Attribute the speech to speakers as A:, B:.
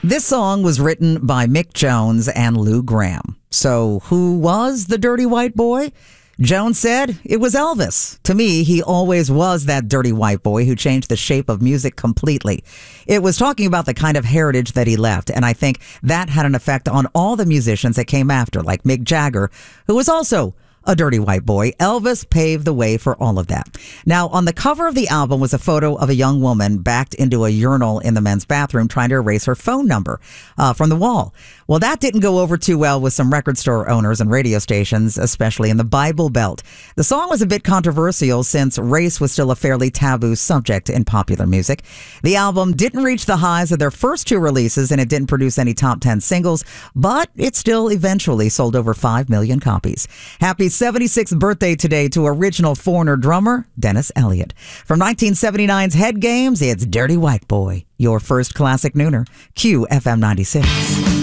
A: This song was written by Mick Jones and Lou Gramm. So who was the dirty white boy? Jones said it was Elvis. To me, he always was that dirty white boy who changed the shape of music completely. It was talking about the kind of heritage that he left, and I think that had an effect on all the musicians that came after, like Mick Jagger, who was also a dirty white boy. Elvis paved the way for all of that. Now, on the cover of the album was a photo of a young woman backed into a urinal in the men's bathroom trying to erase her phone number from the wall. Well, that didn't go over too well with some record store owners and radio stations, especially in the Bible Belt. The song was a bit controversial since race was still a fairly taboo subject in popular music. The album didn't reach the highs of their first two releases, and it didn't produce any top 10 singles, but it still eventually sold over 5 million copies. Happy 76th birthday today to original Foreigner drummer Dennis Elliott. From 1979's Head Games, it's Dirty White Boy, your first classic nooner, QFM 96.